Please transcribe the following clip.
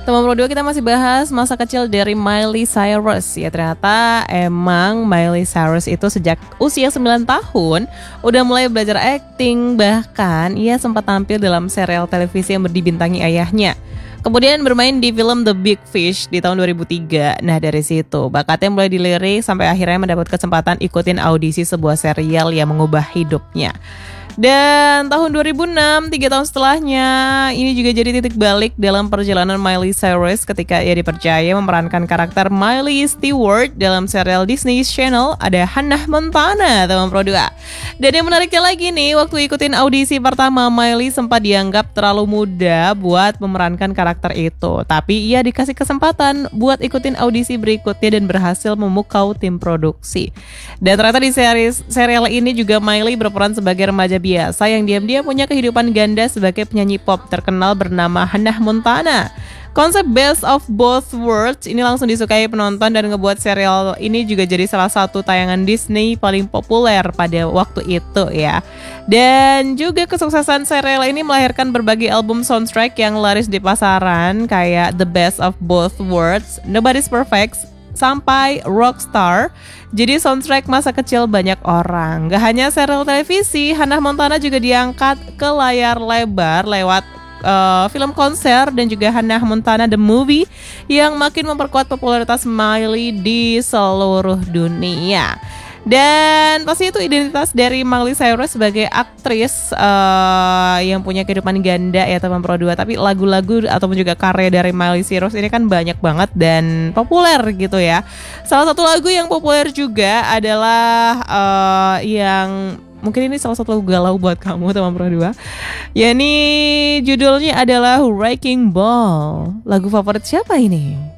Teman Pro 2 kita masih bahas masa kecil dari Miley Cyrus. Ya ternyata emang Miley Cyrus itu sejak usia 9 tahun udah mulai belajar acting. Bahkan ia sempat tampil dalam serial televisi yang dibintangi ayahnya. Kemudian bermain di film The Big Fish di tahun 2003. Nah dari situ bakatnya mulai dilirik sampai akhirnya mendapat kesempatan ikutin audisi sebuah serial yang mengubah hidupnya. Dan tahun 2006, 3 tahun setelahnya, ini juga jadi titik balik dalam perjalanan Miley Cyrus ketika ia dipercaya memerankan karakter Miley Stewart dalam serial Disney Channel ada Hannah Montana, teman Pro 2. Dan yang menariknya lagi nih, waktu ikutin audisi pertama, Miley sempat dianggap terlalu muda buat memerankan karakter itu. Tapi ia dikasih kesempatan buat ikutin audisi berikutnya dan berhasil memukau tim produksi. Dan ternyata di serial ini juga Miley berperan sebagai remaja biasa yang diam-diam punya kehidupan ganda sebagai penyanyi pop terkenal bernama Hannah Montana. Konsep best of both worlds ini langsung disukai penonton dan ngebuat serial ini juga jadi salah satu tayangan Disney paling populer pada waktu itu ya. Dan juga kesuksesan serial ini melahirkan berbagai album soundtrack yang laris di pasaran kayak The Best of Both Worlds, Nobody's Perfect, sampai Rockstar. Jadi soundtrack masa kecil banyak orang. Gak hanya serial televisi, Hannah Montana juga diangkat ke layar lebar lewat film konser dan juga Hannah Montana The Movie yang makin memperkuat popularitas Miley di seluruh dunia. Dan pasti itu identitas dari Miley Cyrus sebagai aktris yang punya kehidupan ganda ya teman Pro 2. Tapi lagu-lagu ataupun juga karya dari Miley Cyrus ini kan banyak banget dan populer gitu ya. Salah satu lagu yang populer juga adalah yang mungkin ini salah satu lagu galau buat kamu teman Pro 2. Ya ini judulnya adalah Wrecking Ball. Lagu favorit siapa ini?